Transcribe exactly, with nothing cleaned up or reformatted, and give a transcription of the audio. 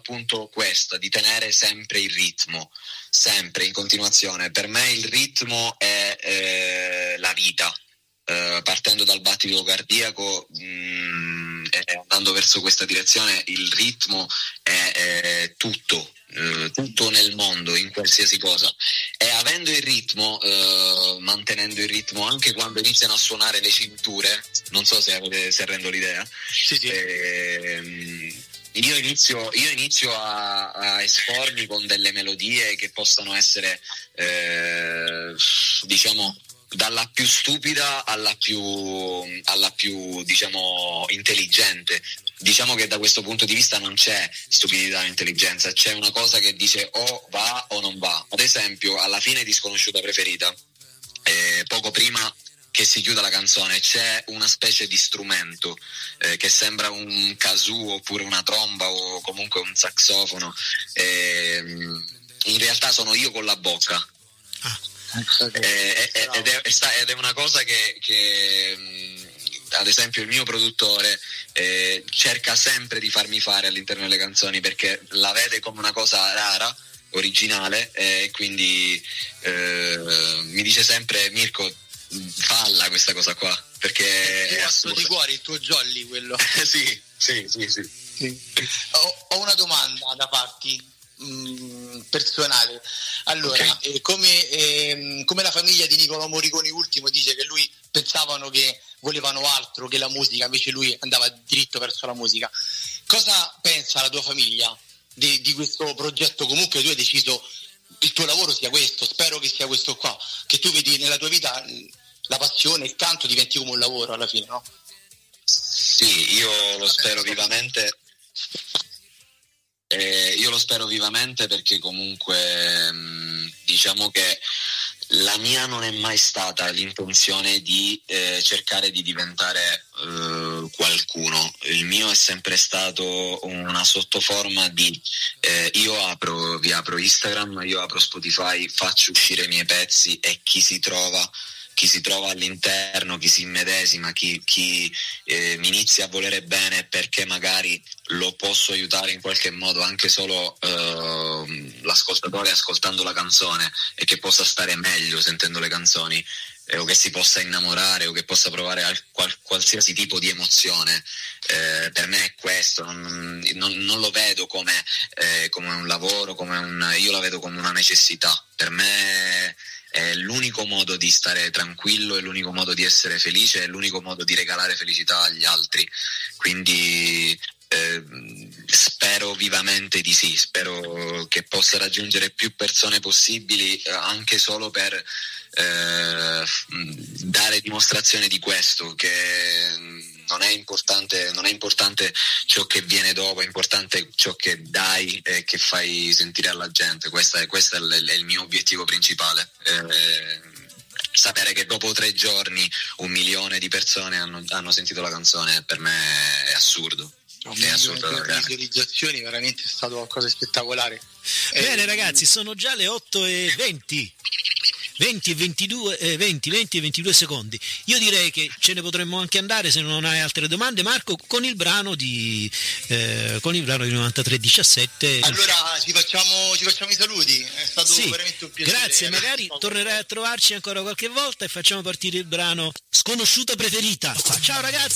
appunto questa, di tenere sempre il ritmo, sempre in continuazione. Per me il ritmo è eh, la vita. Uh, partendo dal battito cardiaco mh, e andando verso questa direzione, il ritmo è, è tutto, uh, tutto nel mondo, in qualsiasi cosa. E avendo il ritmo, uh, mantenendo il ritmo anche quando iniziano a suonare le cinture, non so se, avete, se rendo l'idea, sì, sì. Eh, io inizio, io inizio a, a espormi con delle melodie che possano essere, eh, diciamo, dalla più stupida alla più alla più diciamo intelligente. Diciamo che da questo punto di vista non c'è stupidità e intelligenza, c'è una cosa che dice o va o non va. Ad esempio, alla fine di Sconosciuta Preferita, eh, poco prima che si chiuda la canzone, c'è una specie di strumento eh, che sembra un kazoo oppure una tromba o comunque un saxofono, eh, in realtà sono io con la bocca. Ah. Eh, ed, è, ed è una cosa che, che mh, ad esempio il mio produttore eh, cerca sempre di farmi fare all'interno delle canzoni, perché la vede come una cosa rara, originale, e eh, quindi eh, mi dice sempre: Mirko, falla questa cosa qua, perché è assurdo. Di cuore il tuo jolly quello. sì, sì, sì, sì. sì. Ho, ho una domanda da farti personale. Allora, okay. eh, come, eh, come la famiglia di Niccolò Morricone ultimo dice che lui pensavano che volevano altro che la musica, invece lui andava diritto verso la musica, cosa pensa la tua famiglia di, di questo progetto? Comunque tu hai deciso il tuo lavoro sia questo, spero che sia questo qua, che tu vedi nella tua vita la passione, il canto diventi come un lavoro alla fine, no? Sì, io lo spero vivamente. Eh, io lo spero vivamente, perché comunque mh, diciamo che la mia non è mai stata l'intenzione di eh, cercare di diventare eh, qualcuno. Il mio è sempre stato una sottoforma di eh, io apro, vi apro Instagram, io apro Spotify, faccio uscire i miei pezzi e chi si trova chi si trova all'interno, chi si immedesima, chi, chi eh, mi inizia a volere bene perché magari lo posso aiutare in qualche modo, anche solo eh, l'ascoltatore ascoltando la canzone, e che possa stare meglio sentendo le canzoni, eh, o che si possa innamorare o che possa provare al, qual, qualsiasi tipo di emozione. Eh, per me è questo, non, non, non lo vedo come, eh, come un lavoro, come un, io la vedo come una necessità. Per me è l'unico modo di stare tranquillo, è l'unico modo di essere felice, è l'unico modo di regalare felicità agli altri. Quindi eh, spero vivamente di sì, spero che possa raggiungere più persone possibili, anche solo per eh, dare dimostrazione di questo, che non è importante, non è importante ciò che viene dopo, è importante ciò che dai e che fai sentire alla gente. Questo è, questo è, l- è il mio obiettivo principale. Eh, sapere che dopo tre giorni un milione di persone hanno, hanno sentito la canzone, per me è assurdo. Un è assurdo. Le visualizzazioni veramente è stato qualcosa di spettacolare. Bene eh, ragazzi, sono già le otto e venti. venti e ventidue, eh, venti, venti e ventidue secondi. Io direi che ce ne potremmo anche andare, se non hai altre domande, Marco, con il brano di eh, con il brano di novantatré diciassette. Allora ci facciamo, ci facciamo i saluti, è stato sì, veramente un piacere. Grazie, magari tornerai a trovarci ancora qualche volta e facciamo partire il brano Sconosciuta Preferita. Ciao ragazzi!